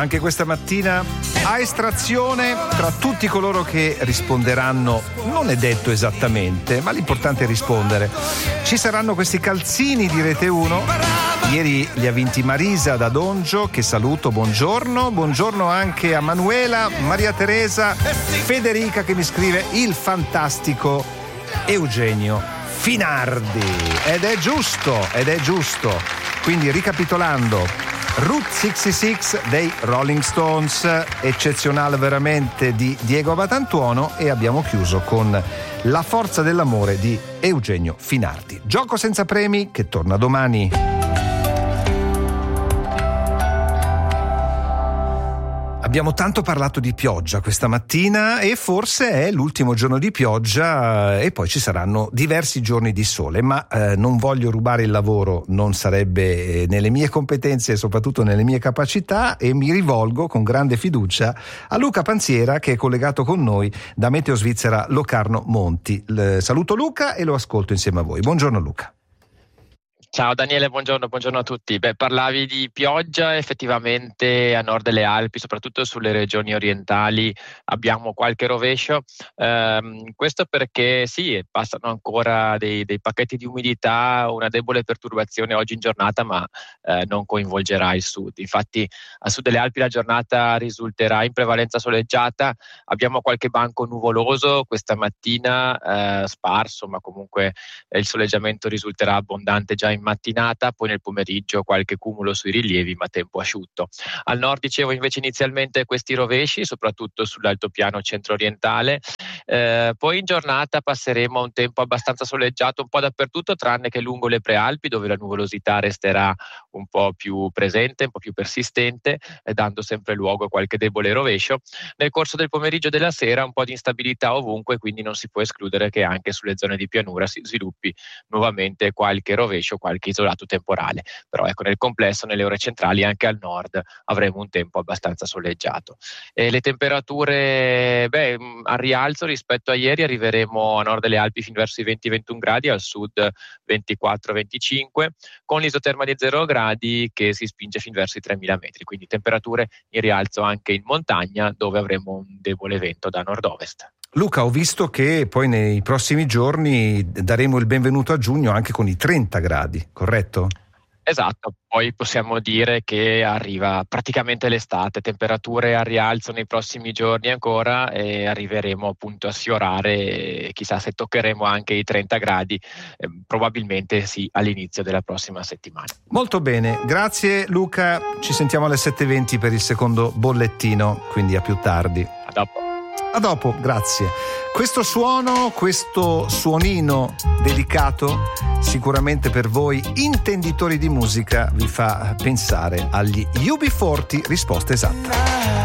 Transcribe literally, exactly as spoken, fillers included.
anche questa mattina a estrazione tra tutti coloro che risponderanno. Non è detto esattamente, ma l'importante è rispondere. Ci saranno questi calzini di Rete uno. Ieri li ha vinti Marisa da Dongio, che saluto, buongiorno. Buongiorno anche a Manuela, Maria Teresa, Federica che mi scrive il fantastico Eugenio Finardi. Ed è giusto, ed è giusto. Quindi ricapitolando, Route sessantasei dei Rolling Stones, eccezionale veramente di Diego Batantuono, e abbiamo chiuso con La forza dell'amore di Eugenio Finardi. Gioco senza premi che torna domani. Abbiamo tanto parlato di pioggia questa mattina e forse è l'ultimo giorno di pioggia e poi ci saranno diversi giorni di sole, ma eh, non voglio rubare il lavoro, non sarebbe nelle mie competenze e soprattutto nelle mie capacità, e mi rivolgo con grande fiducia a Luca Panziera, che è collegato con noi da Meteo Svizzera Locarno Monti. Le saluto Luca e lo ascolto insieme a voi. Buongiorno Luca. Ciao Daniele, buongiorno, buongiorno a tutti. Beh, parlavi di pioggia, effettivamente a nord delle Alpi, soprattutto sulle regioni orientali, abbiamo qualche rovescio. Ehm, questo perché sì, passano ancora dei, dei pacchetti di umidità, una debole perturbazione oggi in giornata, ma eh, non coinvolgerà il sud. Infatti a sud delle Alpi la giornata risulterà in prevalenza soleggiata, abbiamo qualche banco nuvoloso questa mattina, eh, sparso, ma comunque eh, il soleggiamento risulterà abbondante già in mattinata, poi nel pomeriggio qualche cumulo sui rilievi, ma tempo asciutto. Al nord dicevo invece inizialmente questi rovesci, soprattutto sull'altopiano centro-orientale, eh, poi in giornata passeremo a un tempo abbastanza soleggiato un po' dappertutto, tranne che lungo le prealpi, dove la nuvolosità resterà un po' più presente, un po' più persistente, eh, dando sempre luogo a qualche debole rovescio. Nel corso del pomeriggio e della sera un po' di instabilità ovunque, quindi non si può escludere che anche sulle zone di pianura si sviluppi nuovamente qualche rovescio, qualche isolato temporale, però ecco, nel complesso nelle ore centrali anche al nord avremo un tempo abbastanza soleggiato. E le temperature, beh, al rialzo rispetto a ieri, arriveremo a nord delle Alpi fino verso i venti ventuno gradi, al sud ventiquattro venticinque, con l'isoterma di zero gradi che si spinge fin verso i tremila metri, quindi temperature in rialzo anche in montagna, dove avremo un debole vento da nord-ovest. Luca, ho visto che poi nei prossimi giorni daremo il benvenuto a giugno anche con i trenta gradi, corretto? Esatto, poi possiamo dire che arriva praticamente l'estate, temperature a rialzo nei prossimi giorni ancora, e arriveremo appunto a sfiorare, chissà se toccheremo anche i trenta gradi, eh, probabilmente sì, all'inizio della prossima settimana. Molto bene, grazie Luca, ci sentiamo alle sette e venti per il secondo bollettino, quindi a più tardi. A dopo. A dopo, grazie. Questo suono, questo suonino delicato, sicuramente per voi intenditori di musica vi fa pensare agli U B quaranta, risposta esatta.